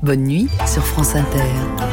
Bonne nuit sur France Inter.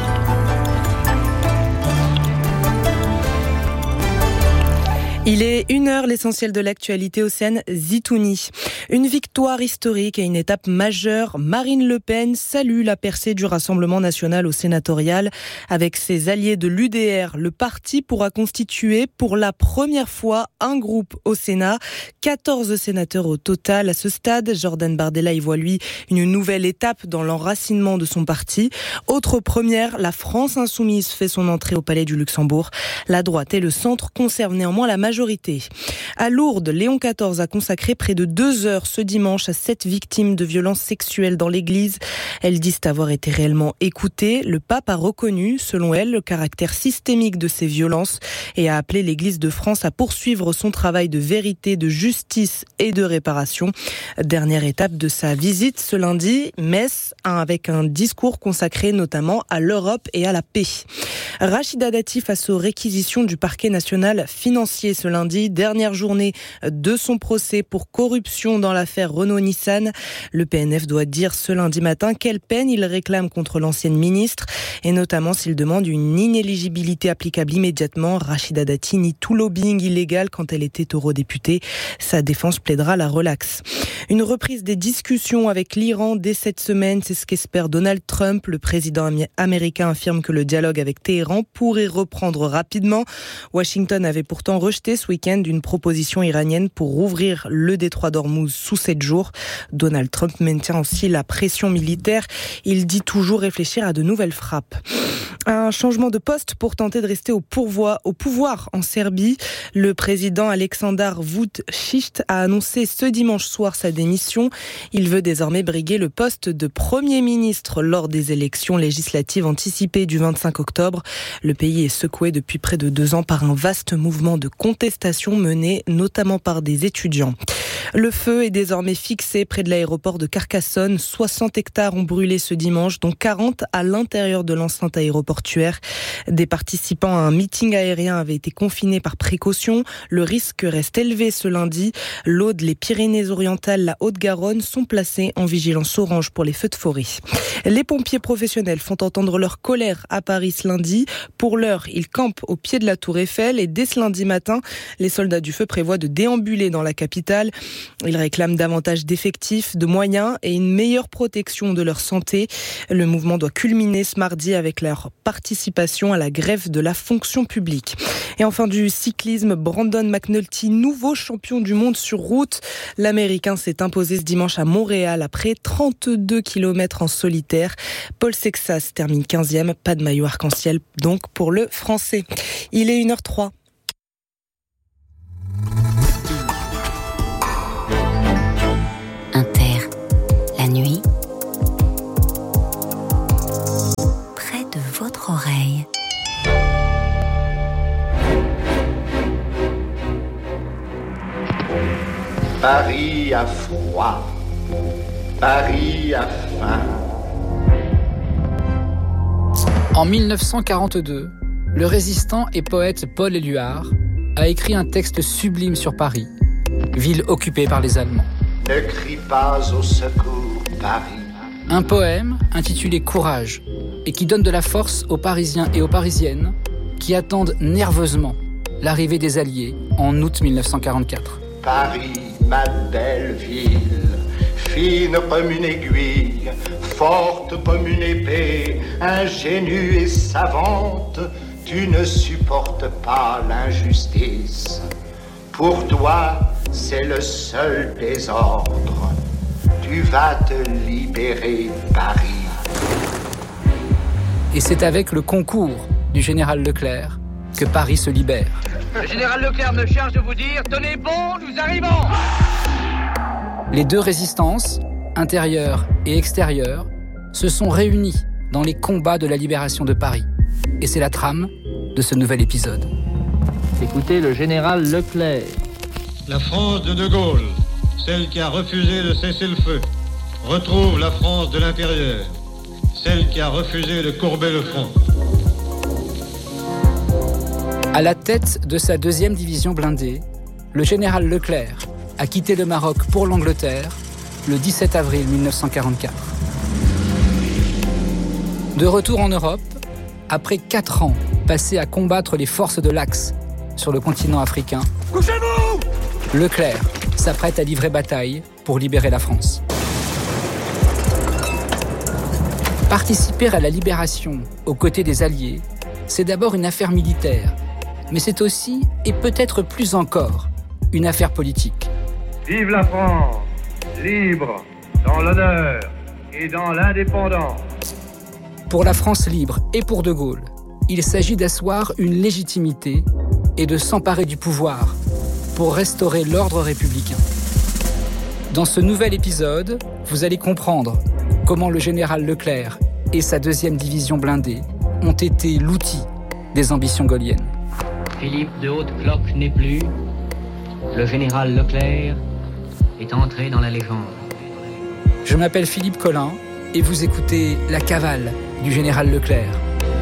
Il est 1h, l'essentiel de l'actualité au Sen Zitouni. Une victoire historique et une étape majeure. Marine Le Pen salue la percée du Rassemblement national au sénatorial. Avec ses alliés de l'UDR, le parti pourra constituer pour la première fois un groupe au Sénat. 14 sénateurs au total. À ce stade, Jordan Bardella y voit lui une nouvelle étape dans l'enracinement de son parti. Autre première, la France insoumise fait son entrée au Palais du Luxembourg. La droite et le centre conservent néanmoins la majorité. À Lourdes, Léon XIV a consacré près de 2 heures ce dimanche à 7 victimes de violences sexuelles dans l'église. Elles disent avoir été réellement écoutées. Le pape a reconnu, selon elle, le caractère systémique de ces violences et a appelé l'Église de France à poursuivre son travail de vérité, de justice et de réparation. Dernière étape de sa visite ce lundi, Metz, avec un discours consacré notamment à l'Europe et à la paix. Rachida Dati face aux réquisitions du parquet national financier ce lundi, dernière journée de son procès pour corruption dans l'affaire Renault-Nissan. Le PNF doit dire ce lundi matin quelle peine il réclame contre l'ancienne ministre et notamment s'il demande une inéligibilité applicable immédiatement. Rachida Dati nie tout lobbying illégal quand elle était eurodéputée. Sa défense plaidera la relaxe. Une reprise des discussions avec l'Iran dès cette semaine, c'est ce qu'espère Donald Trump. Le président américain affirme que le dialogue avec Téhéran pourrait reprendre rapidement. Washington avait pourtant rejeté ce week-end une proposition iranienne pour rouvrir le détroit d'Ormuz sous 7 jours. Donald Trump maintient aussi la pression militaire. Il dit toujours réfléchir à de nouvelles frappes. Un changement de poste pour tenter de rester au pouvoir en Serbie. Le président Aleksandar Vučić a annoncé ce dimanche soir sa démission. Il veut désormais briguer le poste de Premier ministre lors des élections législatives anticipées du 25 octobre. Le pays est secoué depuis près de 2 ans par un vaste mouvement de contestation mené notamment par des étudiants. Le feu est désormais fixé près de l'aéroport de Carcassonne. 60 hectares ont brûlé ce dimanche, dont 40 à l'intérieur de l'enceinte aéroportuaire. Des participants à un meeting aérien avaient été confinés par précaution. Le risque reste élevé ce lundi. L'Aude, les Pyrénées-Orientales, la Haute-Garonne sont placés en vigilance orange pour les feux de forêt. Les pompiers professionnels font entendre leur colère à Paris ce lundi. Pour l'heure, ils campent au pied de la Tour Eiffel et dès ce lundi matin, les soldats du feu prévoient de déambuler dans la capitale. Ils réclament davantage d'effectifs, de moyens et une meilleure protection de leur santé. Le mouvement doit culminer ce mardi avec leur participation à la grève de la fonction publique. Et enfin du cyclisme, Brandon McNulty, nouveau champion du monde sur route. L'Américain s'est imposé ce dimanche à Montréal après 32 km en solitaire. Paul Sexas termine 15e, pas de maillot arc-en-ciel donc pour le Français. Il est 1h03. Inter, la nuit, près de votre oreille. Paris a froid, Paris a faim. En 1942, le résistant et poète Paul Éluard a écrit un texte sublime sur Paris, ville occupée par les Allemands. Ne crie pas au secours, Paris. Un poème intitulé Courage et qui donne de la force aux Parisiens et aux Parisiennes qui attendent nerveusement l'arrivée des Alliés en août 1944. Paris, ma belle ville, fine comme une aiguille, forte comme une épée, ingénue et savante, tu ne supportes pas l'injustice. Pour toi, c'est le seul désordre. Tu vas te libérer, Paris. Et c'est avec le concours du général Leclerc que Paris se libère. Le général Leclerc me charge de vous dire « Tenez bon, nous arrivons !» Les deux résistances, intérieure et extérieure, se sont réunies dans les combats de la libération de Paris. Et c'est la trame de ce nouvel épisode. Écoutez le général Leclerc. La France de De Gaulle, celle qui a refusé de cesser le feu, retrouve la France de l'intérieur, celle qui a refusé de courber le front. À la tête de sa 2e division blindée, le général Leclerc a quitté le Maroc pour l'Angleterre le 17 avril 1944. De retour en Europe, après 4 ans passés à combattre les forces de l'Axe sur le continent africain, couchez-vous ! Leclerc s'apprête à livrer bataille pour libérer la France. Participer à la libération aux côtés des Alliés, c'est d'abord une affaire militaire, mais c'est aussi, et peut-être plus encore, une affaire politique. Vive la France, libre, dans l'honneur et dans l'indépendance. Pour la France libre et pour De Gaulle, il s'agit d'asseoir une légitimité et de s'emparer du pouvoir pour restaurer l'ordre républicain. Dans ce nouvel épisode, vous allez comprendre comment le général Leclerc et sa 2e division blindée ont été l'outil des ambitions gaulliennes. Philippe de Haute-Cloque n'est plus. Le général Leclerc est entré dans la légende. Je m'appelle Philippe Collin et vous écoutez La Cavale du général Leclerc.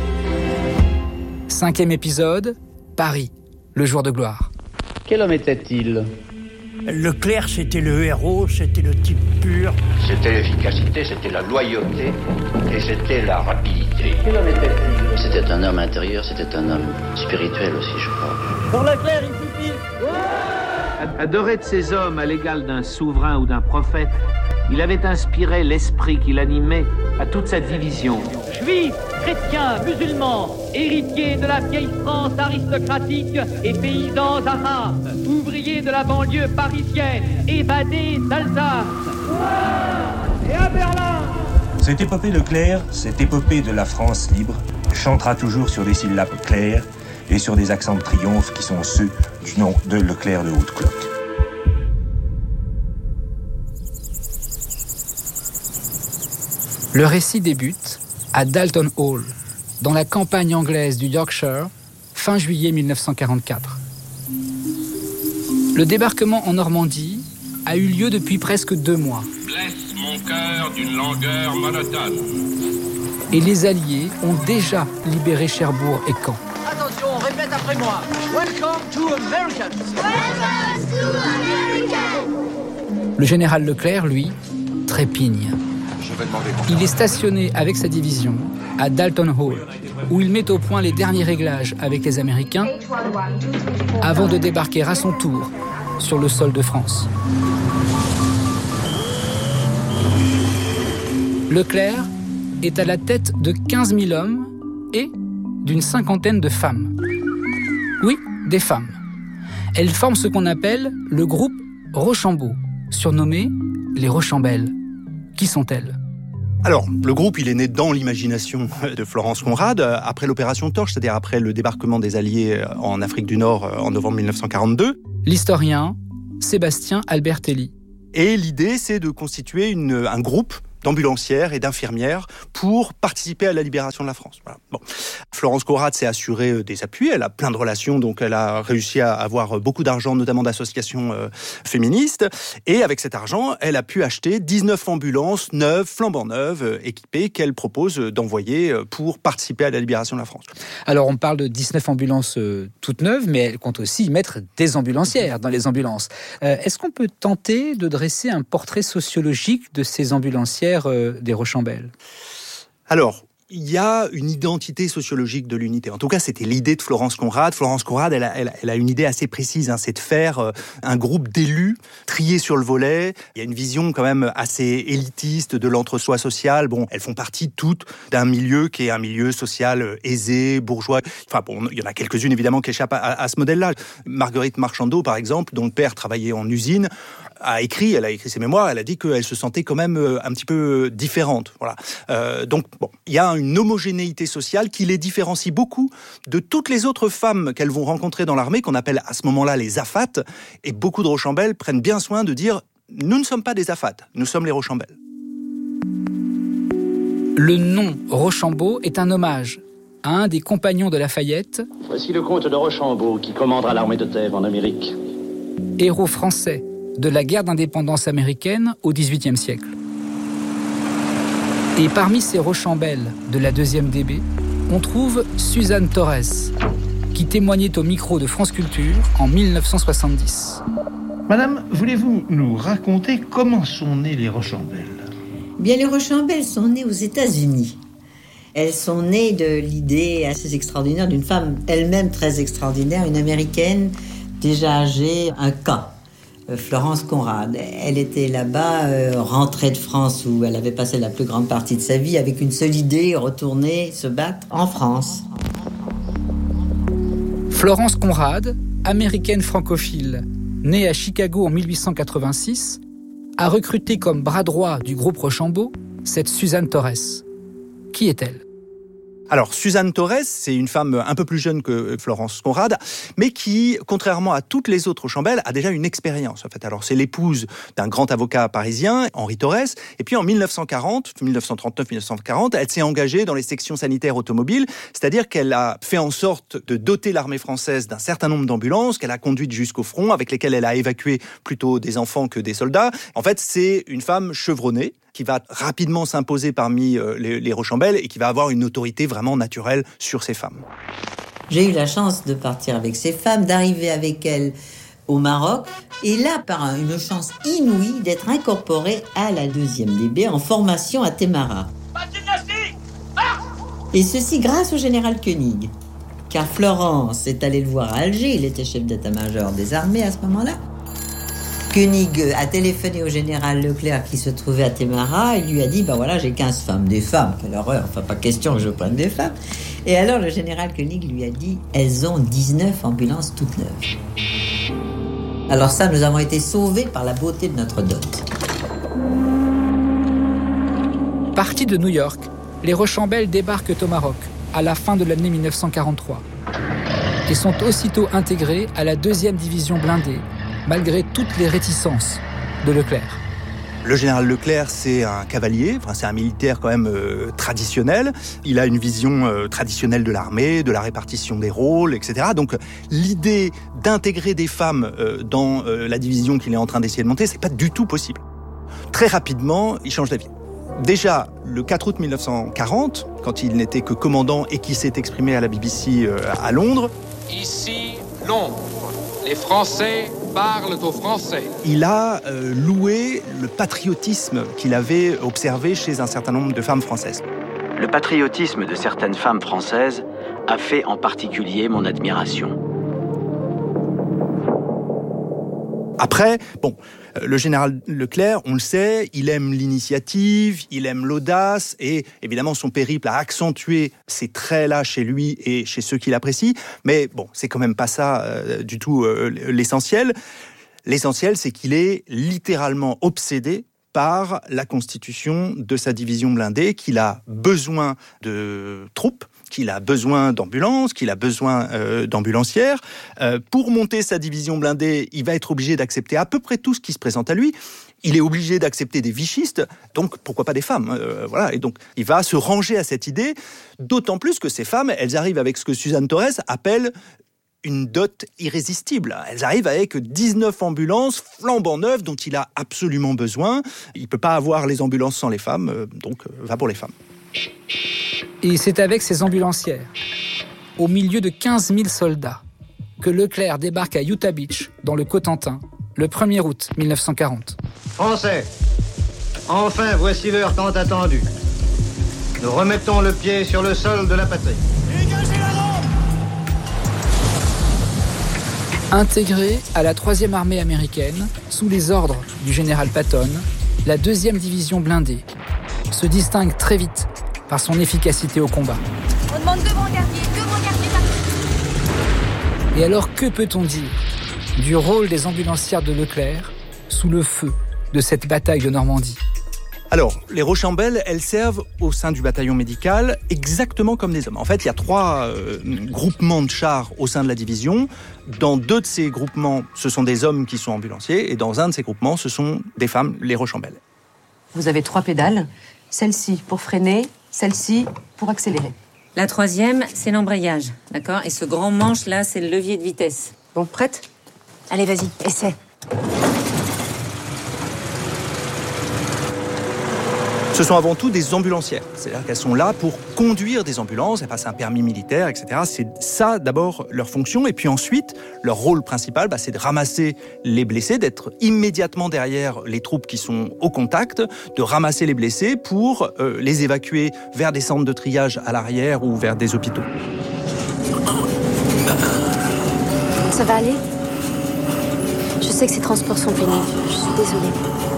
5e épisode, Paris, le jour de gloire. Quel homme était-il ? Leclerc, c'était le héros, c'était le type pur. C'était l'efficacité, c'était la loyauté et c'était la rapidité. Quel homme était-il ? C'était un homme intérieur, c'était un homme spirituel aussi, je crois. Pour Leclerc, il suffit. Adoré de ses hommes à l'égal d'un souverain ou d'un prophète, il avait inspiré l'esprit qui l'animait à toute sa division. Juifs, chrétiens, musulmans, héritiers de la vieille France aristocratique et paysans arabes, ouvriers de la banlieue parisienne, évadés d'Alsace. Et à Berlin! Cette épopée Leclerc, cette épopée de la France libre, chantera toujours sur des syllabes claires et sur des accents de triomphe qui sont ceux du nom de Leclerc de Haute-Cloque. Le récit débute à Dalton Hall, dans la campagne anglaise du Yorkshire, fin juillet 1944. Le débarquement en Normandie a eu lieu depuis presque 2 mois. Blesse mon cœur d'une langueur monotone. Et les Alliés ont déjà libéré Cherbourg et Caen. Attention, répète après moi. Welcome to America. Welcome to America. Le général Leclerc, lui, trépigne. Il est stationné avec sa division à Dalton Hall, où il met au point les derniers réglages avec les Américains avant de débarquer à son tour sur le sol de France. Leclerc est à la tête de 15 000 hommes et d'une 50aine de femmes. Oui, des femmes. Elles forment ce qu'on appelle le groupe Rochambeau, surnommé les Rochambelles. Qui sont-elles ? Alors, le groupe, il est né dans l'imagination de Florence Conrad, après l'opération Torche, c'est-à-dire après le débarquement des Alliés en Afrique du Nord en novembre 1942. L'historien Sébastien Albertelli. Et l'idée, c'est de constituer un groupe d'ambulancières et d'infirmières pour participer à la libération de la France. Voilà. Bon. Florence Conrad s'est assurée des appuis, elle a plein de relations, donc elle a réussi à avoir beaucoup d'argent, notamment d'associations féministes, et avec cet argent, elle a pu acheter 19 ambulances neuves, flambant neuves, équipées, qu'elle propose d'envoyer pour participer à la libération de la France. Alors on parle de 19 ambulances toutes neuves, mais elle compte aussi y mettre des ambulancières dans les ambulances. Est-ce qu'on peut tenter de dresser un portrait sociologique de ces ambulancières des Rochambelles ? Alors, il y a une identité sociologique de l'unité. En tout cas, c'était l'idée de Florence Conrad. Florence Conrad, elle a une idée assez précise, c'est de faire un groupe d'élus triés sur le volet. Il y a une vision quand même assez élitiste de l'entre-soi social. Bon, elles font partie toutes d'un milieu qui est un milieu social aisé, bourgeois. Enfin bon, il y en a quelques-unes évidemment qui échappent à ce modèle-là. Marguerite Marchandeau, par exemple, dont le père travaillait en usine, elle a écrit ses mémoires, elle a dit qu'elle se sentait quand même un petit peu différente. Voilà. Donc, bon, il y a une homogénéité sociale qui les différencie beaucoup de toutes les autres femmes qu'elles vont rencontrer dans l'armée, qu'on appelle à ce moment-là les AFAT, et beaucoup de Rochambelles prennent bien soin de dire « nous ne sommes pas des AFAT, nous sommes les Rochambelles ». Le nom Rochambeau est un hommage à un des compagnons de Lafayette. Voici le comte de Rochambeau qui commandera l'armée de Thèbes en Amérique. Héros français de la guerre d'indépendance américaine au XVIIIe siècle. Et parmi ces Rochambelles de la 2e DB, on trouve Suzanne Torres, qui témoignait au micro de France Culture en 1970. Madame, voulez-vous nous raconter comment sont nées les Rochambelles ? Bien, les Rochambelles sont nées aux États-Unis. Elles sont nées de l'idée assez extraordinaire d'une femme elle-même très extraordinaire, une Américaine déjà âgée, un cas. Florence Conrad. Elle était là-bas, rentrée de France où elle avait passé la plus grande partie de sa vie avec une seule idée, retourner se battre en France. Florence Conrad, américaine francophile, née à Chicago en 1886, a recruté comme bras droit du groupe Rochambeau cette Suzanne Torres. Qui est-elle ? Alors, Suzanne Torres, c'est une femme un peu plus jeune que Florence Conrad, mais qui, contrairement à toutes les autres Rochambeau, a déjà une expérience, en fait. Alors, c'est l'épouse d'un grand avocat parisien, Henri Torres, et puis en 1939-1940, elle s'est engagée dans les sections sanitaires automobiles, c'est-à-dire qu'elle a fait en sorte de doter l'armée française d'un certain nombre d'ambulances qu'elle a conduites jusqu'au front, avec lesquelles elle a évacué plutôt des enfants que des soldats. En fait, c'est une femme chevronnée, qui va rapidement s'imposer parmi les Rochambeau et qui va avoir une autorité vraiment naturelle sur ces femmes. J'ai eu la chance de partir avec ces femmes, d'arriver avec elles au Maroc, et là, par une chance inouïe, d'être incorporée à la 2e DB en formation à Témara. Et ceci grâce au général Koenig, car Florence est allée le voir à Alger, il était chef d'état-major des armées à ce moment-là. Koenig a téléphoné au général Leclerc qui se trouvait à Témara. Il lui a dit, voilà, j'ai 15 femmes. Des femmes, quelle horreur, enfin pas question que je prenne des femmes. Et alors le général Koenig lui a dit, elles ont 19 ambulances toutes neuves. Alors ça, nous avons été sauvés par la beauté de notre dot. Partis de New York, les Rochambeau débarquent au Maroc à la fin de l'année 1943 et sont aussitôt intégrés à la 2e division blindée, malgré toutes les réticences de Leclerc. Le général Leclerc, c'est un cavalier, c'est un militaire quand même traditionnel. Il a une vision traditionnelle de l'armée, de la répartition des rôles, etc. Donc l'idée d'intégrer des femmes dans la division qu'il est en train d'essayer de monter, c'est pas du tout possible. Très rapidement, il change d'avis. Déjà, le 4 août 1940, quand il n'était que commandant et qu'il s'est exprimé à la BBC à Londres... Ici, Londres. Les Français parlent aux Français. Il a loué le patriotisme qu'il avait observé chez un certain nombre de femmes françaises. Le patriotisme de certaines femmes françaises a fait en particulier mon admiration. Après, le général Leclerc, on le sait, il aime l'initiative, il aime l'audace, et évidemment son périple a accentué ces traits-là chez lui et chez ceux qui l'apprécient, mais c'est quand même pas ça du tout l'essentiel. L'essentiel, c'est qu'il est littéralement obsédé par la constitution de sa division blindée, qu'il a besoin de troupes, qu'il a besoin d'ambulances, qu'il a besoin d'ambulancières. Pour monter sa division blindée, il va être obligé d'accepter à peu près tout ce qui se présente à lui. Il est obligé d'accepter des vichistes, donc pourquoi pas des femmes, voilà. Et donc, il va se ranger à cette idée, d'autant plus que ces femmes, elles arrivent avec ce que Suzanne Torres appelle une dot irrésistible. Elles arrivent avec 19 ambulances flambant neuves dont il a absolument besoin. Il ne peut pas avoir les ambulances sans les femmes, donc va pour les femmes. Et c'est avec ces ambulancières, au milieu de 15 000 soldats, que Leclerc débarque à Utah Beach, dans le Cotentin, le 1er août 1940. Français, enfin voici l'heure tant attendue. Nous remettons le pied sur le sol de la patrie. Dégagez la rampe ! Intégrée à la 3e armée américaine, sous les ordres du général Patton, la 2e division blindée se distingue très vite par son efficacité au combat. On demande deux brancardiers partout. Et alors, que peut-on dire du rôle des ambulancières de Leclerc sous le feu de cette bataille de Normandie ? Alors, les Rochambeau, elles servent au sein du bataillon médical exactement comme des hommes. En fait, il y a 3 groupements de chars au sein de la division. Dans 2 de ces groupements, ce sont des hommes qui sont ambulanciers, et dans un de ces groupements, ce sont des femmes, les Rochambeau. Vous avez 3 pédales, celle-ci pour freiner, celle-ci pour accélérer. La 3e, c'est l'embrayage, d'accord ? Et ce grand manche-là, c'est le levier de vitesse. Bon, prête ? Allez, vas-y, essaie. Ce sont avant tout des ambulancières, c'est-à-dire qu'elles sont là pour conduire des ambulances, elles passent un permis militaire, etc. C'est ça d'abord leur fonction, et puis ensuite, leur rôle principal, c'est de ramasser les blessés, d'être immédiatement derrière les troupes qui sont au contact, de ramasser les blessés pour les évacuer vers des centres de triage à l'arrière ou vers des hôpitaux. Ça va aller ? Je sais que ces transports sont pénibles, je suis désolée.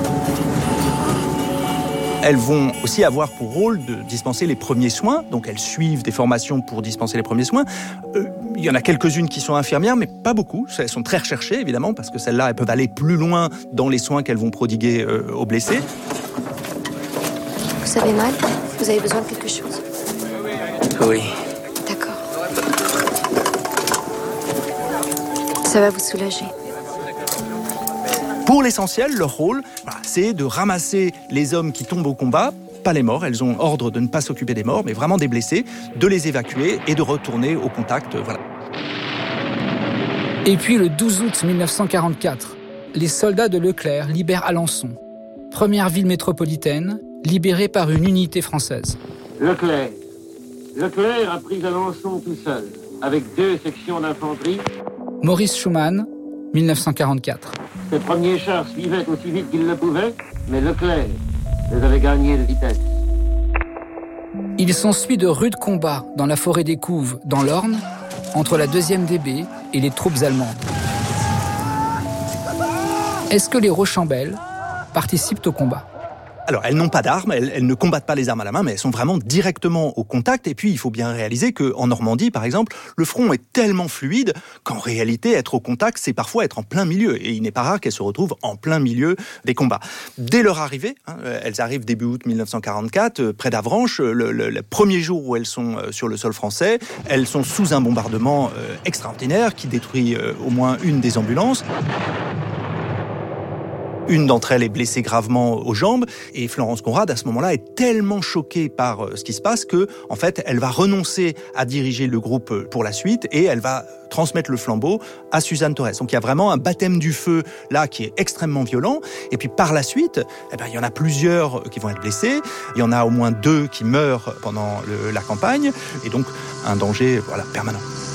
Elles vont aussi avoir pour rôle de dispenser les premiers soins, donc elles suivent des formations pour dispenser les premiers soins. Il y en a quelques-unes qui sont infirmières, mais pas beaucoup. Elles sont très recherchées, évidemment, parce que celles-là, elles peuvent aller plus loin dans les soins qu'elles vont prodiguer aux blessés. Vous avez mal ? Vous avez besoin de quelque chose ? Oui. D'accord. Ça va vous soulager. Pour l'essentiel, leur rôle, c'est de ramasser les hommes qui tombent au combat, pas les morts, elles ont ordre de ne pas s'occuper des morts, mais vraiment des blessés, de les évacuer et de retourner au contact. Voilà. Et puis le 12 août 1944, les soldats de Leclerc libèrent Alençon, première ville métropolitaine, libérée par une unité française. Leclerc a pris Alençon tout seul, avec 2 sections d'infanterie. Maurice Schumann, 1944. Ses premiers chars suivaient aussi vite qu'ils le pouvaient, mais Leclerc les avait gagnés de vitesse. Il s'ensuit de rudes combats dans la forêt des Couves, dans l'Orne, entre la 2e DB et les troupes allemandes. Est-ce que les Rochambeau participent au combat ? Alors, elles n'ont pas d'armes, elles ne combattent pas les armes à la main, mais elles sont vraiment directement au contact. Et puis, il faut bien réaliser qu'en Normandie, par exemple, le front est tellement fluide qu'en réalité, être au contact, c'est parfois être en plein milieu. Et il n'est pas rare qu'elles se retrouvent en plein milieu des combats. Dès leur arrivée, elles arrivent début août 1944, près d'Avranches, le premier jour où elles sont sur le sol français, elles sont sous un bombardement extraordinaire qui détruit au moins une des ambulances. Une d'entre elles est blessée gravement aux jambes et Florence Conrad, à ce moment-là, est tellement choquée par ce qui se passe que, en fait, elle va renoncer à diriger le groupe pour la suite et elle va transmettre le flambeau à Suzanne Torres. Donc il y a vraiment un baptême du feu là qui est extrêmement violent. Et puis par la suite, il y en a plusieurs qui vont être blessés. Il y en a au moins 2 qui meurent pendant la campagne et donc un danger permanent.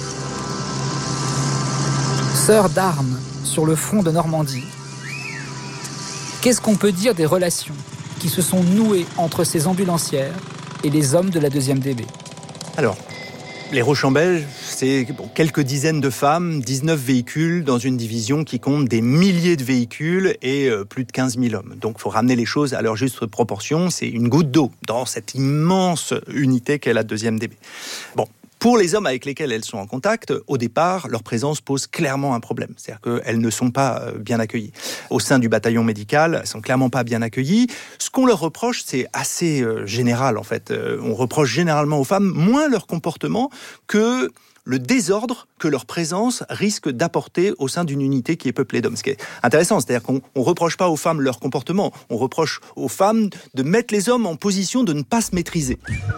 Sœurs d'armes sur le front de Normandie. Qu'est-ce qu'on peut dire des relations qui se sont nouées entre ces ambulancières et les hommes de la 2e DB ? Alors, les Rochambeau, c'est quelques dizaines de femmes, 19 véhicules dans une division qui compte des milliers de véhicules et plus de 15 000 hommes. Donc, il faut ramener les choses à leur juste proportion. C'est une goutte d'eau dans cette immense unité qu'est la 2e DB. Bon. Pour les hommes avec lesquels elles sont en contact, au départ, leur présence pose clairement un problème. C'est-à-dire qu'elles ne sont pas bien accueillies. Au sein du bataillon médical, elles ne sont clairement pas bien accueillies. Ce qu'on leur reproche, c'est assez général, en fait. On reproche généralement aux femmes moins leur comportement que le désordre que leur présence risque d'apporter au sein d'une unité qui est peuplée d'hommes. Ce qui est intéressant, c'est-à-dire qu'on ne reproche pas aux femmes leur comportement, on reproche aux femmes de mettre les hommes en position de ne pas se maîtriser.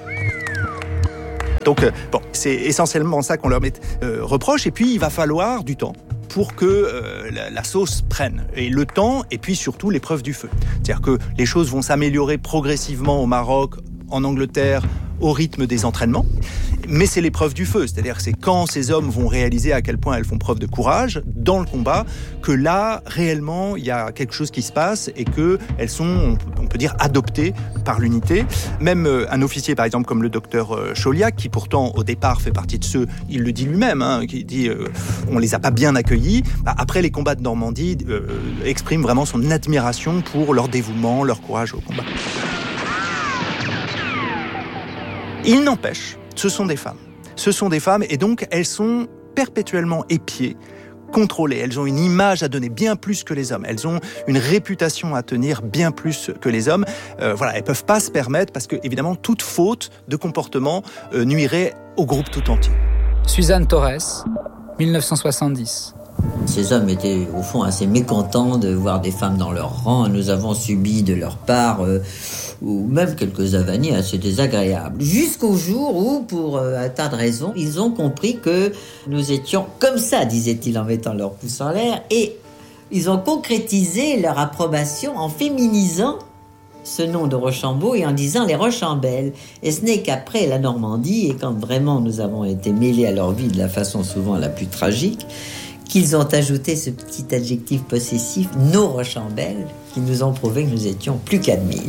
Donc, c'est essentiellement ça qu'on leur reproche. Et puis, il va falloir du temps pour que la sauce prenne. Et le temps, et puis surtout l'épreuve du feu. C'est-à-dire que les choses vont s'améliorer progressivement au Maroc, en Angleterre, au rythme des entraînements. Mais c'est l'épreuve du feu, c'est-à-dire que c'est quand ces hommes vont réaliser à quel point elles font preuve de courage dans le combat, que là, réellement, il y a quelque chose qui se passe et qu'elles sont, on peut dire, adoptées par l'unité. Même un officier, par exemple, comme le docteur Chauliac, qui pourtant, au départ, fait partie de ceux, il le dit lui-même, qui dit on les a pas bien accueillis, après les combats de Normandie, exprime vraiment son admiration pour leur dévouement, leur courage au combat. Il n'empêche, ce sont des femmes. Ce sont des femmes et donc elles sont perpétuellement épiées, contrôlées. Elles ont une image à donner bien plus que les hommes. Elles ont une réputation à tenir bien plus que les hommes. Elles peuvent pas se permettre parce que évidemment toute faute de comportement nuirait au groupe tout entier. Suzanne Torres, 1970. Ces hommes étaient au fond assez mécontents de voir des femmes dans leur rang. Nous avons subi de leur part ou même quelques avanies assez désagréables. Jusqu'au jour où, pour un tas de raisons, ils ont compris que nous étions comme ça, disaient-ils en mettant leur pouce en l'air, et ils ont concrétisé leur approbation en féminisant ce nom de Rochambeau et en disant les Rochambelles. Et ce n'est qu'après la Normandie, et quand vraiment nous avons été mêlés à leur vie de la façon souvent la plus tragique, qu'ils ont ajouté ce petit adjectif possessif, nos Rochambelles, qui nous ont prouvé que nous étions plus qu'admis.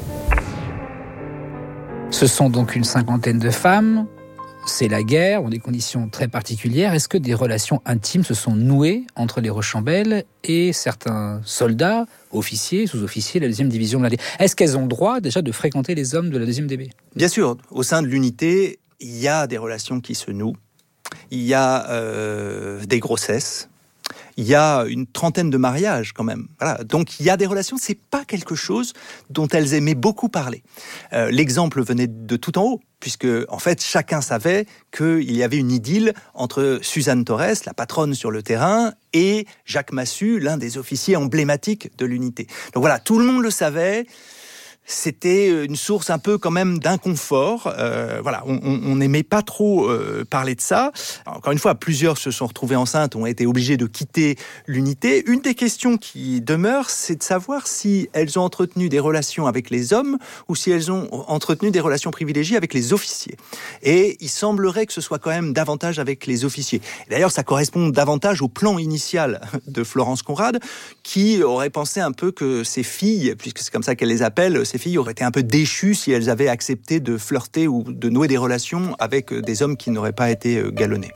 Ce sont donc une cinquantaine de femmes. C'est la guerre, dans des conditions très particulières. Est-ce que des relations intimes se sont nouées entre les Rochambelles et certains soldats, officiers, sous-officiers de la 2e division blindée? Est-ce qu'elles ont le droit déjà de fréquenter les hommes de la 2e DB? Bien sûr, au sein de l'unité, il y a des relations qui se nouent. Il y a des grossesses. Il y a une trentaine de mariages quand même. Voilà. Donc il y a des relations, c'est pas quelque chose dont elles aimaient beaucoup parler. L'exemple venait de tout en haut, puisque en fait chacun savait qu'il y avait une idylle entre Suzanne Torres, la patronne sur le terrain, et Jacques Massu, l'un des officiers emblématiques de l'unité. Donc voilà, tout le monde le savait. C'était une source un peu quand même d'inconfort. Voilà, on n'aimait pas trop parler de ça. Encore une fois, plusieurs se sont retrouvés enceintes, ont été obligés de quitter l'unité. Une des questions qui demeure, c'est de savoir si elles ont entretenu des relations avec les hommes ou si elles ont entretenu des relations privilégiées avec les officiers. Et il semblerait que ce soit quand même davantage avec les officiers. D'ailleurs, ça correspond davantage au plan initial de Florence Conrad, qui aurait pensé un peu que ses filles, puisque c'est comme ça qu'elle les appelle, ces filles auraient été un peu déchues si elles avaient accepté de flirter ou de nouer des relations avec des hommes qui n'auraient pas été galonnés.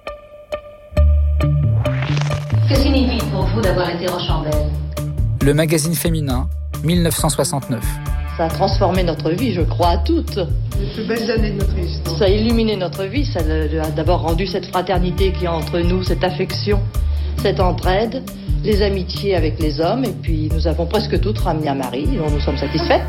Que signifie pour vous d'avoir été Rochambelle? Le magazine féminin, 1969. Ça a transformé notre vie, je crois, à toutes. Les plus belles années de notre histoire. Ça a illuminé notre vie, ça a d'abord rendu cette fraternité qui est entre nous, cette affection, cette entraide, les amitiés avec les hommes, et puis nous avons presque toutes ramené à Marie, dont nous sommes satisfaites.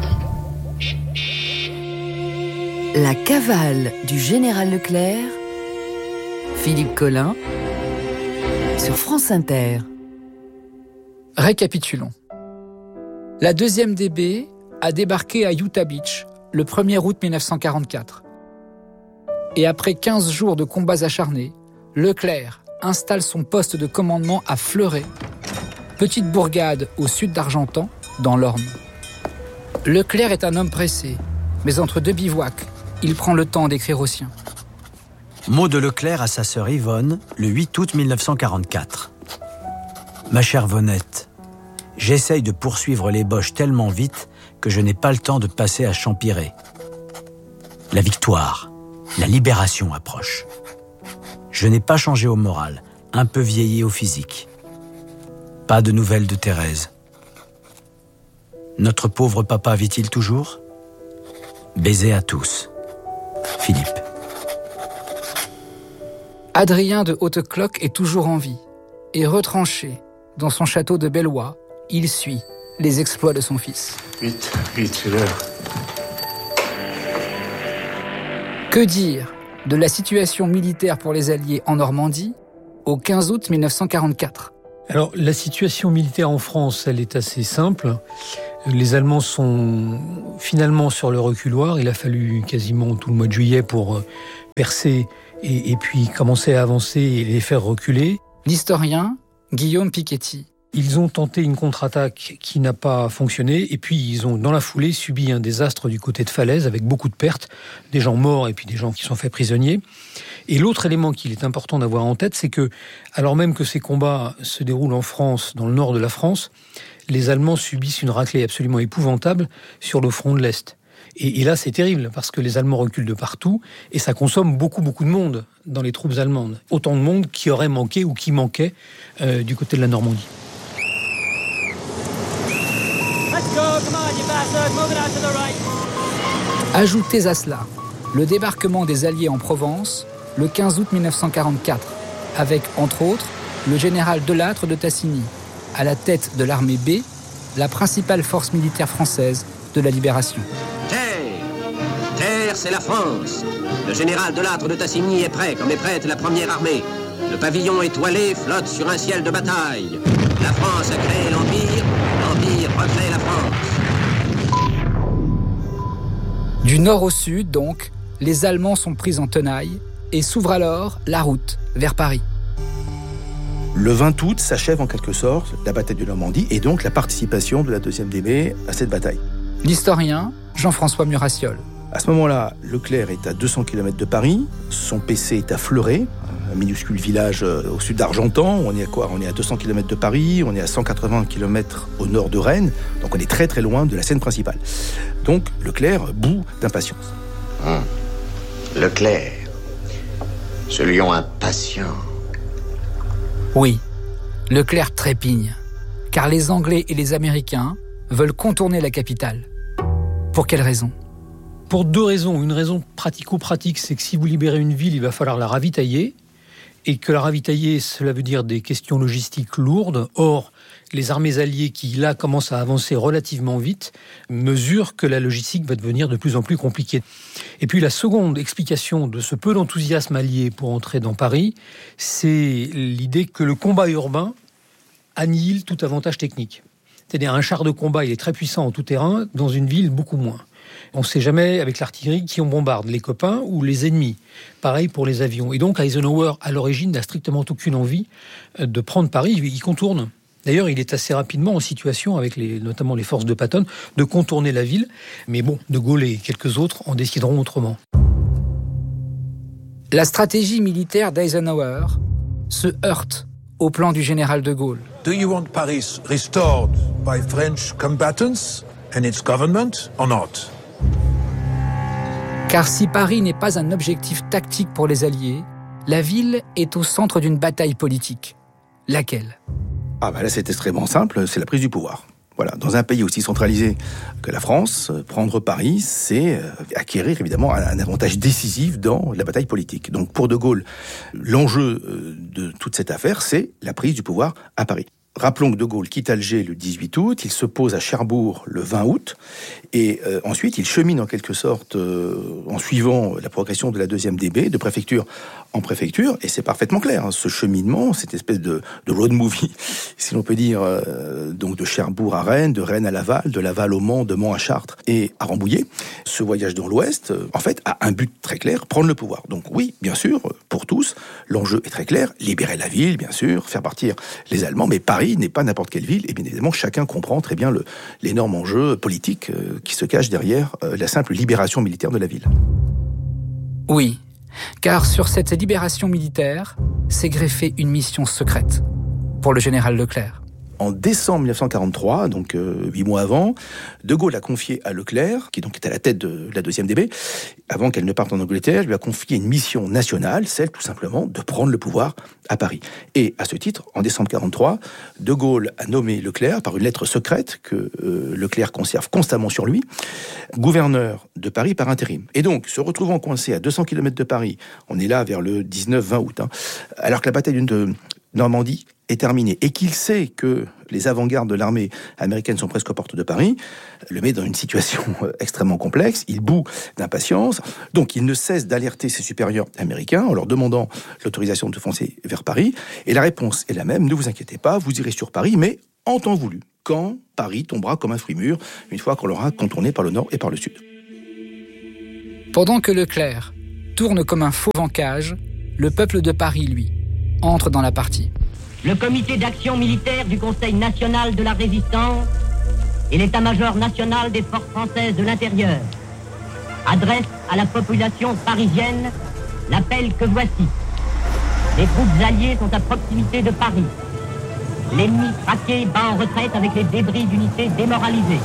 La cavale du général Leclerc, Philippe Collin, sur France Inter. Récapitulons. La 2e DB a débarqué à Utah Beach le 1er août 1944. Et après 15 jours de combats acharnés, Leclerc installe son poste de commandement à Fleuret, petite bourgade au sud d'Argentan, dans l'Orne. Leclerc est un homme pressé, mais entre deux bivouacs, il prend le temps d'écrire aux siens. Mot de Leclerc à sa sœur Yvonne, le 8 août 1944. Ma chère Vonette, j'essaye de poursuivre les Boches tellement vite que je n'ai pas le temps de passer à Champiré. La victoire, la libération approche. Je n'ai pas changé au moral, un peu vieilli au physique. Pas de nouvelles de Thérèse. Notre pauvre papa vit-il toujours? Baiser à tous. Philippe. Adrien de Hautecloque est toujours en vie. Et retranché dans son château de Bellois, il suit les exploits de son fils. Vite, c'est l'heure. Que dire de la situation militaire pour les Alliés en Normandie au 15 août 1944 ? Alors, la situation militaire en France, elle est assez simple. Les Allemands sont finalement sur le reculoir. Il a fallu quasiment tout le mois de juillet pour percer et puis commencer à avancer et les faire reculer. L'historien Guillaume Piketty. Ils ont tenté une contre-attaque qui n'a pas fonctionné et puis ils ont, dans la foulée, subi un désastre du côté de Falaise avec beaucoup de pertes, des gens morts et puis des gens qui sont faits prisonniers. Et l'autre élément qu'il est important d'avoir en tête, c'est que, alors même que ces combats se déroulent en France, dans le nord de la France, les Allemands subissent une raclée absolument épouvantable sur le front de l'Est. Et là, c'est terrible, parce que les Allemands reculent de partout, et ça consomme beaucoup de monde dans les troupes allemandes. Autant de monde qui aurait manqué ou qui manquait du côté de la Normandie. Ajoutez à cela le débarquement des Alliés en Provence le 15 août 1944, avec, entre autres, le général Delattre de Tassigny, à la tête de l'armée B, la principale force militaire française de la libération. Terre, c'est la France. Le général Delattre de Tassigny est prêt, comme est prête la première armée. Le pavillon étoilé flotte sur un ciel de bataille. La France a créé l'Empire, l'Empire recrée la France. Du nord au sud, donc, les Allemands sont pris en tenaille et s'ouvre alors la route vers Paris. Le 20 août s'achève en quelque sorte la bataille de Normandie et donc la participation de la 2e DB à cette bataille. L'historien Jean-François Murassiol. À ce moment-là, Leclerc est à 200 km de Paris, son PC est à Fleuret, un minuscule village au sud d'Argentan. On est à quoi ? On est à 200 km de Paris, on est à 180 km au nord de Rennes, donc on est très très loin de la scène principale. Donc Leclerc bout d'impatience. Leclerc, ce lion impatient. Oui, Leclerc trépigne, car les Anglais et les Américains veulent contourner la capitale. Pour quelle raison ? Pour 2 raisons. Une raison pratico-pratique, c'est que si vous libérez une ville, il va falloir la ravitailler. Et que la ravitailler, cela veut dire des questions logistiques lourdes. Or, les armées alliées qui, là, commencent à avancer relativement vite, mesurent que la logistique va devenir de plus en plus compliquée. Et puis la seconde explication de ce peu d'enthousiasme allié pour entrer dans Paris, c'est l'idée que le combat urbain annihile tout avantage technique. C'est-à-dire un char de combat, il est très puissant en tout terrain, dans une ville, beaucoup moins. On ne sait jamais, avec l'artillerie, qui on bombarde, les copains ou les ennemis. Pareil pour les avions. Et donc Eisenhower, à l'origine, n'a strictement aucune envie de prendre Paris. Il contourne. D'ailleurs, il est assez rapidement en situation, avec notamment les forces de Patton, de contourner la ville. Mais bon, De Gaulle et quelques autres en décideront autrement. La stratégie militaire d'Eisenhower se heurte au plan du général de Gaulle. Do you want Paris restored by French combatants and its government or not? Car si Paris n'est pas un objectif tactique pour les Alliés, la ville est au centre d'une bataille politique. Laquelle ? Là, c'est extrêmement simple, c'est la prise du pouvoir. Voilà, dans un pays aussi centralisé que la France, prendre Paris, c'est acquérir évidemment un avantage décisif dans la bataille politique. Donc pour De Gaulle, l'enjeu de toute cette affaire, c'est la prise du pouvoir à Paris. Rappelons que De Gaulle quitte Alger le 18 août, il se pose à Cherbourg le 20 août, et ensuite il chemine en quelque sorte en suivant la progression de la 2e DB, de préfecture en préfecture, et c'est parfaitement clair, ce cheminement, cette espèce de road movie, si l'on peut dire, donc de Cherbourg à Rennes, de Rennes à Laval, de Laval au Mans, de Mans à Chartres et à Rambouillet. Ce voyage dans l'Ouest, en fait, a un but très clair, prendre le pouvoir. Donc oui, bien sûr, pour tous, l'enjeu est très clair, libérer la ville, bien sûr, faire partir les Allemands, mais Paris n'est pas n'importe quelle ville, et bien évidemment, chacun comprend très bien l'énorme enjeu politique qui se cache derrière la simple libération militaire de la ville. Oui, car sur cette libération militaire s'est greffée une mission secrète pour le général Leclerc. En décembre 1943, donc 8 mois avant, De Gaulle a confié à Leclerc, qui donc est à la tête de la 2e DB, avant qu'elle ne parte en Angleterre, lui a confié une mission nationale, celle tout simplement de prendre le pouvoir à Paris. Et à ce titre, en décembre 1943, De Gaulle a nommé Leclerc, par une lettre secrète que Leclerc conserve constamment sur lui, gouverneur de Paris par intérim. Et donc, se retrouvant coincé à 200 km de Paris, on est là vers le 19-20 août, alors que la bataille de Normandie est terminé et qu'il sait que les avant-gardes de l'armée américaine sont presque aux portes de Paris, le met dans une situation extrêmement complexe, il bout d'impatience, donc il ne cesse d'alerter ses supérieurs américains en leur demandant l'autorisation de foncer vers Paris, et la réponse est la même, ne vous inquiétez pas, vous irez sur Paris, mais en temps voulu, quand Paris tombera comme un fruit mûr, une fois qu'on l'aura contourné par le nord et par le sud. Pendant que Leclerc tourne comme un fauve en cage, le peuple de Paris, lui, entre dans la partie. Le comité d'action militaire du Conseil national de la résistance et l'état-major national des forces françaises de l'intérieur adressent à la population parisienne l'appel que voici. Les troupes alliées sont à proximité de Paris. L'ennemi traqué bat en retraite avec les débris d'unités démoralisées.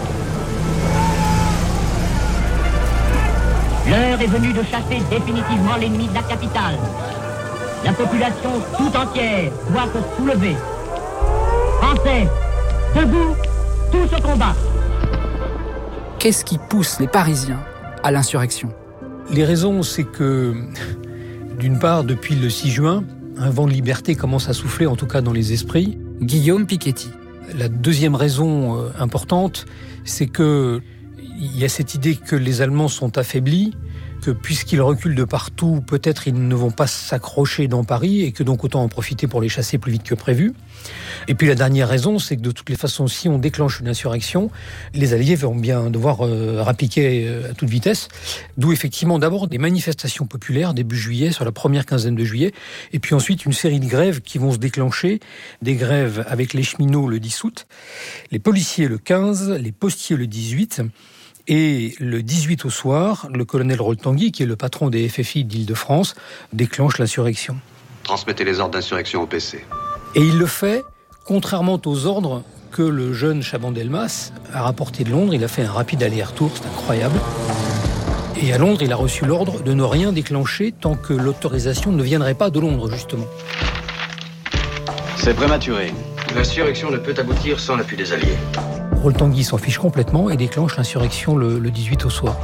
L'heure est venue de chasser définitivement l'ennemi de la capitale. La population tout entière doit se soulever. Français, debout, tous au combat. Qu'est-ce qui pousse les Parisiens à l'insurrection ? Les raisons, c'est que, d'une part, depuis le 6 juin, un vent de liberté commence à souffler, en tout cas dans les esprits. Guillaume Piketty. La deuxième raison importante, c'est que il y a cette idée que les Allemands sont affaiblis, que puisqu'ils reculent de partout, peut-être ils ne vont pas s'accrocher dans Paris et que donc autant en profiter pour les chasser plus vite que prévu. Et puis la dernière raison, c'est que de toutes les façons, si on déclenche une insurrection, les Alliés vont bien devoir rappiquer à toute vitesse. D'où effectivement d'abord des manifestations populaires début juillet, sur la première quinzaine de juillet, et puis ensuite une série de grèves qui vont se déclencher, des grèves avec les cheminots le 10 août, les policiers le 15, les postiers le 18, Et le 18 au soir, le colonel Roltanguy, qui est le patron des FFI d'Île-de-France, déclenche l'insurrection. Transmettez les ordres d'insurrection au PC. Et il le fait contrairement aux ordres que le jeune Chaban-Delmas a rapporté de Londres. Il a fait un rapide aller-retour, c'est incroyable. Et à Londres, il a reçu l'ordre de ne rien déclencher tant que l'autorisation ne viendrait pas de Londres, justement. C'est prématuré. L'insurrection ne peut aboutir sans l'appui des Alliés. Roltanguy s'en fiche complètement et déclenche l'insurrection le 18 au soir.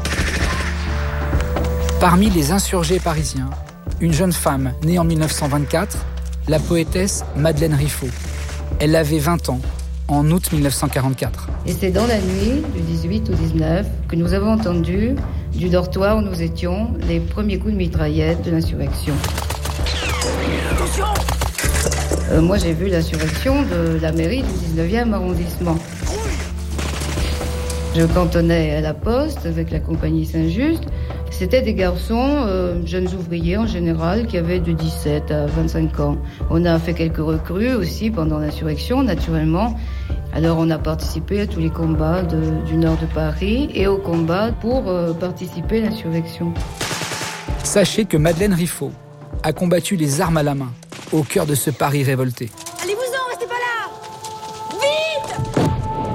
Parmi les insurgés parisiens, une jeune femme née en 1924, la poétesse Madeleine Riffaut. Elle avait 20 ans, en août 1944. Et c'est dans la nuit du 18 au 19 que nous avons entendu, du dortoir où nous étions, les premiers coups de mitraillette de l'insurrection. Attention ! Moi, j'ai vu l'insurrection de la mairie du 19e arrondissement. Je cantonnais à la poste avec la compagnie Saint-Just. C'était des garçons, jeunes ouvriers en général, qui avaient de 17 à 25 ans. On a fait quelques recrues aussi pendant l'insurrection, naturellement. Alors on a participé à tous les combats du nord de Paris et aux combats pour participer à l'insurrection. Sachez que Madeleine Riffaut a combattu les armes à la main au cœur de ce Paris révolté. Allez-vous-en, restez pas là! Vite!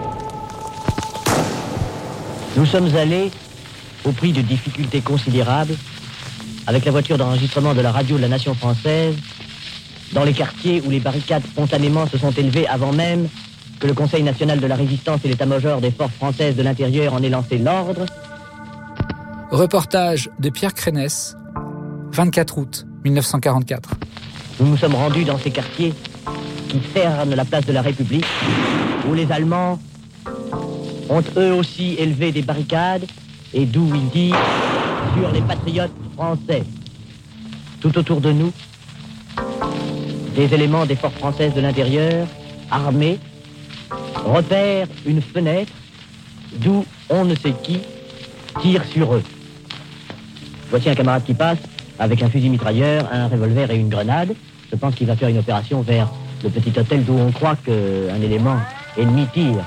Nous sommes allés, au prix de difficultés considérables, avec la voiture d'enregistrement de la radio de la Nation française, dans les quartiers où les barricades spontanément se sont élevées avant même que le Conseil national de la résistance et l'état-major des forces françaises de l'intérieur en ait lancé l'ordre. Reportage de Pierre Crénès, 24 août 1944. Nous nous sommes rendus dans ces quartiers qui cernent la place de la République, où les Allemands ont eux aussi élevé des barricades, et d'où ils disent sur les patriotes français. Tout autour de nous, des éléments des forces françaises de l'intérieur, armés, repèrent une fenêtre d'où on ne sait qui tire sur eux. Voici un camarade qui passe avec un fusil mitrailleur, un revolver et une grenade. Je pense qu'il va faire une opération vers le petit hôtel d'où on croit qu'un élément ennemi tire.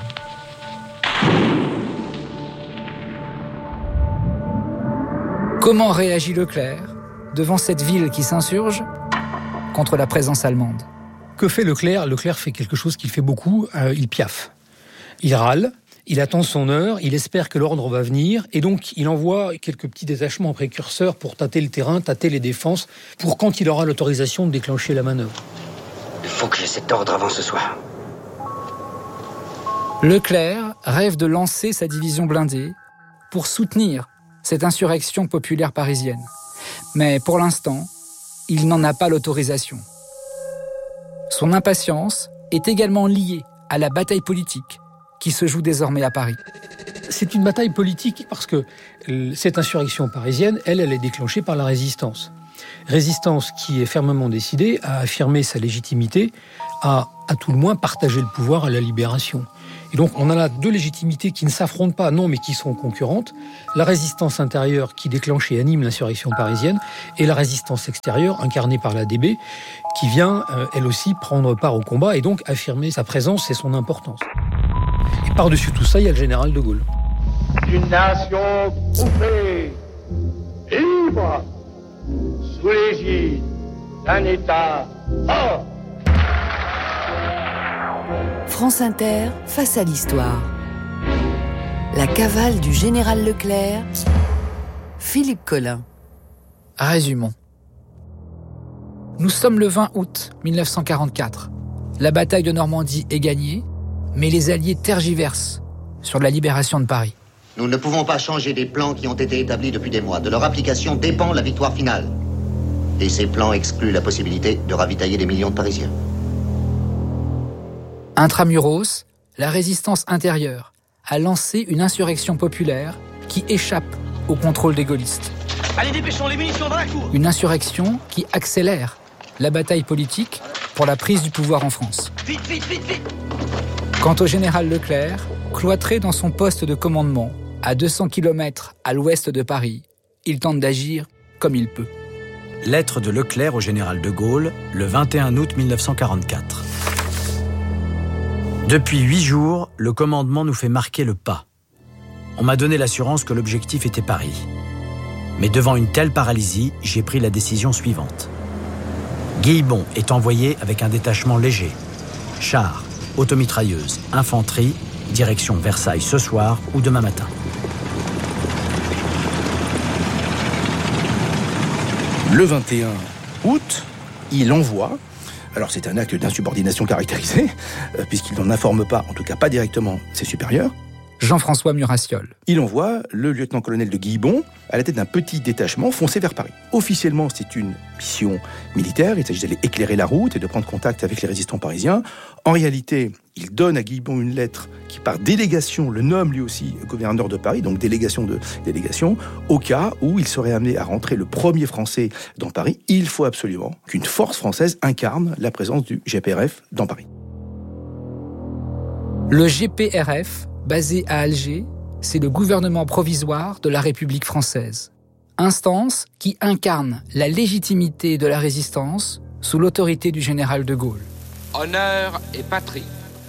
Comment réagit Leclerc devant cette ville qui s'insurge contre la présence allemande? Que fait Leclerc? Leclerc fait quelque chose qu'il fait beaucoup, il piaffe. Il râle, il attend son heure, il espère que l'ordre va venir, et donc il envoie quelques petits détachements précurseurs pour tâter le terrain, tâter les défenses, pour quand il aura l'autorisation de déclencher la manœuvre. Il faut que j'ai cet ordre avant ce soir. Leclerc rêve de lancer sa division blindée pour soutenir cette insurrection populaire parisienne. Mais pour l'instant, il n'en a pas l'autorisation. Son impatience est également liée à la bataille politique qui se joue désormais à Paris. C'est une bataille politique parce que cette insurrection parisienne, elle est déclenchée par la résistance. Résistance qui est fermement décidée à affirmer sa légitimité, à tout le moins partager le pouvoir à la libération. Et donc on a là deux légitimités qui ne s'affrontent pas, non, mais qui sont concurrentes. La résistance intérieure qui déclenche et anime l'insurrection parisienne, et la résistance extérieure incarnée par l'ADB, qui vient, elle aussi, prendre part au combat et donc affirmer sa présence et son importance. Et par-dessus tout ça, il y a le général de Gaulle. Une nation groupée, libre, sous l'égide d'un État fort. France Inter, face à l'histoire. La cavale du général Leclerc, Philippe Collin. Résumons. Nous sommes le 20 août 1944. La bataille de Normandie est gagnée, mais les Alliés tergiversent sur la libération de Paris. Nous ne pouvons pas changer des plans qui ont été établis depuis des mois. De leur application dépend la victoire finale. Et ces plans excluent la possibilité de ravitailler des millions de Parisiens. Intramuros, la résistance intérieure a lancé une insurrection populaire qui échappe au contrôle des gaullistes. Allez, dépêchons les munitions dans la cour. Une insurrection qui accélère la bataille politique pour la prise du pouvoir en France. Vite, vite, vite, vite. Quant au général Leclerc, cloîtré dans son poste de commandement, à 200 km à l'ouest de Paris, il tente d'agir comme il peut. Lettre de Leclerc au général de Gaulle, le 21 août 1944. Depuis 8 jours, le commandement nous fait marquer le pas. On m'a donné l'assurance que l'objectif était Paris. Mais devant une telle paralysie, j'ai pris la décision suivante. Guillebon est envoyé avec un détachement léger. Chars, automitrailleuses, infanterie, direction Versailles ce soir ou demain matin. Le 21 août, il envoie, alors c'est un acte d'insubordination caractérisé, puisqu'il n'en informe pas, en tout cas pas directement, ses supérieurs. Jean-François Murassiol. Il envoie le lieutenant-colonel de Guillebon à la tête d'un petit détachement foncer vers Paris. Officiellement, c'est une mission militaire. Il s'agit d'aller éclairer la route et de prendre contact avec les résistants parisiens. En réalité, il donne à Guillebon une lettre qui, par délégation, le nomme lui aussi gouverneur de Paris, donc délégation de délégation. Au cas où il serait amené à rentrer le premier Français dans Paris, il faut absolument qu'une force française incarne la présence du GPRF dans Paris. Le GPRF, basé à Alger, c'est le gouvernement provisoire de la République française. Instance qui incarne la légitimité de la résistance sous l'autorité du général de Gaulle. Honneur et patrie.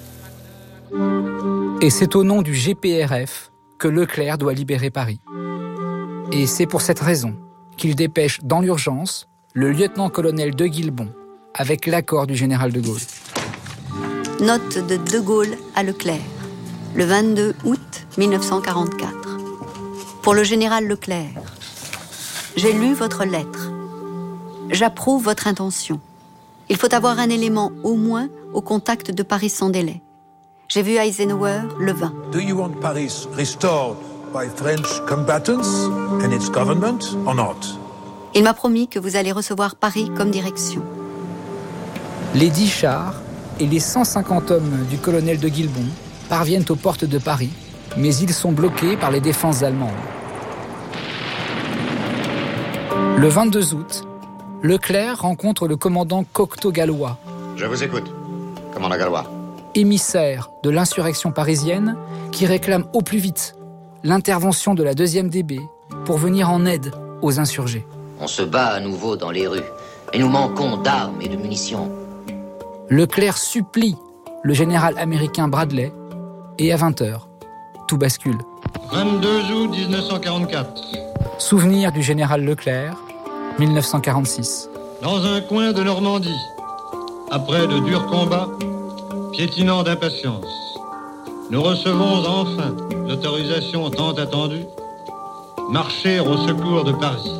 Et c'est au nom du GPRF que Leclerc doit libérer Paris. Et c'est pour cette raison qu'il dépêche dans l'urgence le lieutenant-colonel de Guillebon avec l'accord du général de Gaulle. Note de De Gaulle à Leclerc, le 22 août 1944. Pour le général Leclerc, j'ai lu votre lettre. J'approuve votre intention. Il faut avoir un élément au moins au contact de Paris sans délai. J'ai vu Eisenhower le 20. Do you want Paris restored by French combatants and its government or not? Il m'a promis que vous allez recevoir Paris comme direction. Les 10 chars et les 150 hommes du colonel de Guillebon parviennent aux portes de Paris, mais ils sont bloqués par les défenses allemandes. Le 22 août, Leclerc rencontre le commandant Cocteau-Gallois. Je vous écoute, commandant Gallois. Émissaire de l'insurrection parisienne qui réclame au plus vite l'intervention de la 2e DB pour venir en aide aux insurgés. On se bat à nouveau dans les rues et nous manquons d'armes et de munitions. Leclerc supplie le général américain Bradley et à 20h, tout bascule. 22 août 1944. Souvenir du général Leclerc, 1946. Dans un coin de Normandie, après de durs combats, piétinant d'impatience, nous recevons enfin l'autorisation tant attendue, marcher au secours de Paris.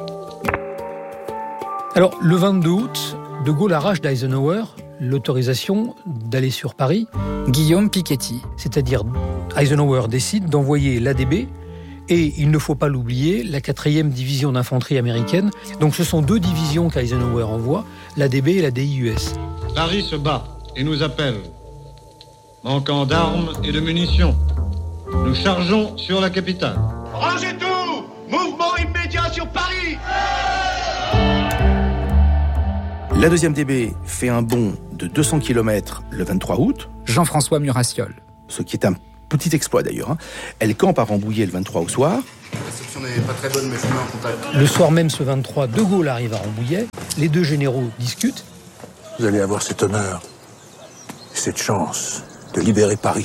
Alors, le 22 août, De Gaulle arrache d'Eisenhower l'autorisation d'aller sur Paris. Guillaume Piketty. C'est-à-dire, Eisenhower décide d'envoyer l'ADB et, il ne faut pas l'oublier, la 4e division d'infanterie américaine. Donc ce sont 2 divisions qu'Eisenhower envoie, l'ADB et la DIUS. Paris se bat et nous appelle. Manquant d'armes et de munitions, nous chargeons sur la capitale. Rangez tout! Mouvement immédiat sur Paris! La 2e DB fait un bond de 200 km le 23 août. Jean-François Murassiol. Ce qui est un petit exploit d'ailleurs. Elle campe à Rambouillet le 23 au soir. La réception n'est pas très bonne, mais je vous mets en contact. Le soir même, ce 23, De Gaulle arrive à Rambouillet. Les 2 généraux discutent. Vous allez avoir cet honneur et cette chance de libérer Paris.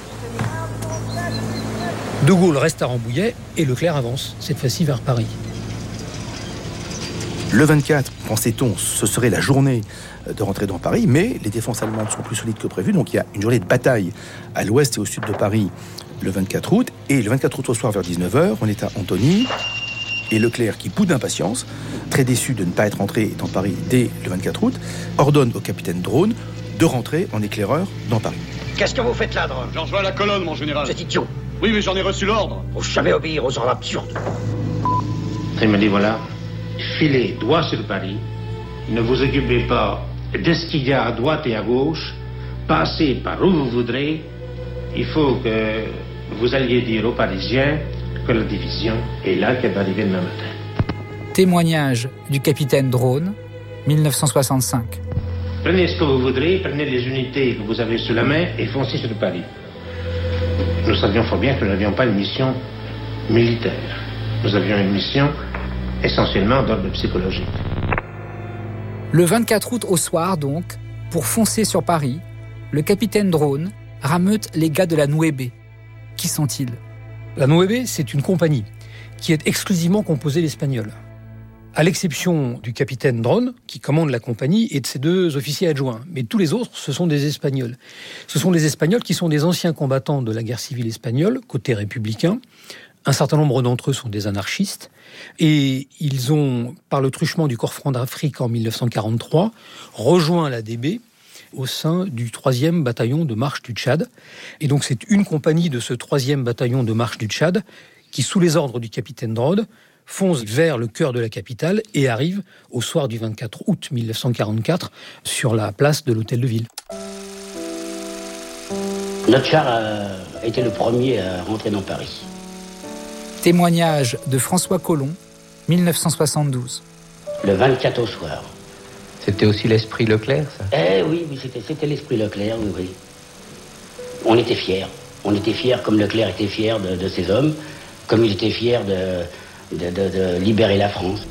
De Gaulle reste à Rambouillet et Leclerc avance, cette fois-ci vers Paris. Le 24, pensait-on, ce serait la journée de rentrer dans Paris, mais les défenses allemandes sont plus solides que prévu, donc il y a une journée de bataille à l'ouest et au sud de Paris le 24 août, et le 24 août au soir vers 19h, on est à Antony, et Leclerc, qui bout d'impatience, très déçu de ne pas être rentré dans Paris dès le 24 août, ordonne au capitaine Drone de rentrer en éclaireur dans Paris. Qu'est-ce que vous faites là, Drone? J'en rejoins la colonne, mon général. C'est idiot. Oui, mais j'en ai reçu l'ordre. Faut jamais obéir aux ordres absurdes. Il me dit voilà, filez droit sur Paris, ne vous occupez pas d'esquiller à droite et à gauche, passez par où vous voudrez, il faut que vous alliez dire aux Parisiens que la division est là, qu'elle va arriver demain matin. Témoignage du capitaine Drone, 1965. Prenez ce que vous voudrez, prenez les unités que vous avez sous la main et foncez sur Paris. Nous savions fort bien que nous n'avions pas une mission militaire. Nous avions une mission essentiellement d'ordre psychologique. Le 24 août au soir, donc, pour foncer sur Paris, le capitaine Drone rameute les gars de la Nouébé. Qui sont-ils? La Nueve, c'est une compagnie qui est exclusivement composée d'Espagnols. À l'exception du capitaine Dron, qui commande la compagnie, et de ses 2 officiers adjoints. Mais tous les autres, ce sont des Espagnols. Ce sont des Espagnols qui sont des anciens combattants de la guerre civile espagnole, côté républicain. Un certain nombre d'entre eux sont des anarchistes. Et ils ont, par le truchement du Corps franc d'Afrique en 1943, rejoint l'ADB au sein du 3e bataillon de marche du Tchad. Et donc c'est une compagnie de ce 3e bataillon de marche du Tchad qui, sous les ordres du capitaine Drode, fonce vers le cœur de la capitale et arrive au soir du 24 août 1944 sur la place de l'Hôtel de Ville. Notre char a été le premier à rentrer dans Paris. Témoignage de François Colomb, 1972. Le 24 au soir. C'était aussi l'esprit Leclerc, ça ? Oui, c'était l'esprit Leclerc, oui. On était fiers. On était fiers comme Leclerc était fier de ses hommes, comme il était fier de libérer la France.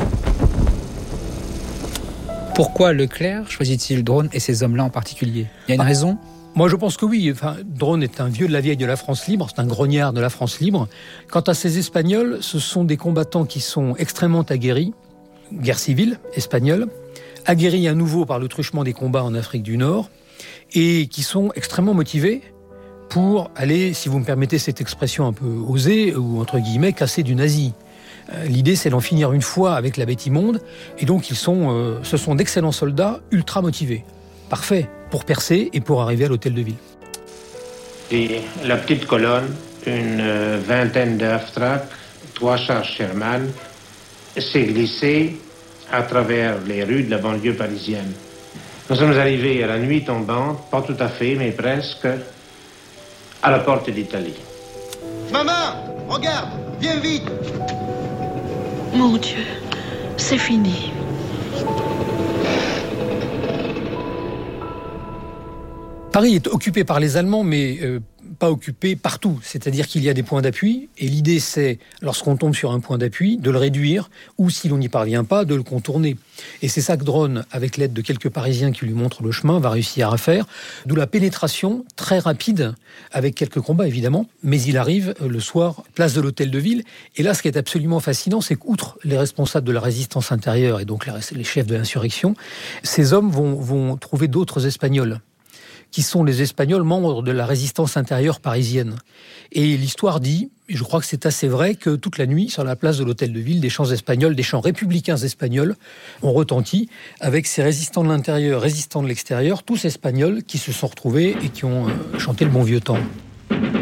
Pourquoi Leclerc choisit-il Dron et ces hommes-là en particulier ? Il y a une raison ? Moi, je pense que oui. Dron est un vieux de la vieille de la France libre, c'est un grognard de la France libre. Quant à ces Espagnols, ce sont des combattants qui sont extrêmement aguerris, guerre civile espagnole, aguerris à nouveau par le truchement des combats en Afrique du Nord, et qui sont extrêmement motivés pour aller, si vous me permettez cette expression un peu osée, ou entre guillemets, casser du nazi. L'idée, c'est d'en finir une fois avec la bête immonde, et donc ce sont d'excellents soldats ultra motivés. Parfait pour percer et pour arriver à l'Hôtel de Ville. Et la petite colonne, une vingtaine d'Half-Track, 3 chars Sherman, s'est glissée à travers les rues de la banlieue parisienne. Nous sommes arrivés à la nuit tombante, pas tout à fait, mais presque, à la porte d'Italie. Maman, regarde, viens vite. Mon Dieu, c'est fini. Paris est occupé par les Allemands, mais pas occupé partout. C'est-à-dire qu'il y a des points d'appui, et l'idée c'est, lorsqu'on tombe sur un point d'appui, de le réduire, ou si l'on n'y parvient pas, de le contourner. Et c'est ça que Dron, avec l'aide de quelques Parisiens qui lui montrent le chemin, va réussir à faire, d'où la pénétration très rapide, avec quelques combats évidemment, mais il arrive le soir, place de l'Hôtel de Ville, et là ce qui est absolument fascinant, c'est qu'outre les responsables de la résistance intérieure, et donc les chefs de l'insurrection, ces hommes vont trouver d'autres Espagnols, qui sont les Espagnols membres de la résistance intérieure parisienne. Et l'histoire dit, et je crois que c'est assez vrai, que toute la nuit, sur la place de l'Hôtel de Ville, des chants espagnols, des chants républicains espagnols ont retenti, avec ces résistants de l'intérieur, résistants de l'extérieur, tous espagnols qui se sont retrouvés et qui ont chanté le bon vieux temps.